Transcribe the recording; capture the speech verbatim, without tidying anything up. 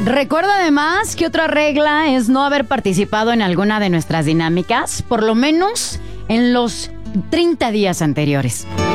Recuerda además que otra regla es no haber participado en alguna de nuestras dinámicas, por lo menos en los treinta días anteriores.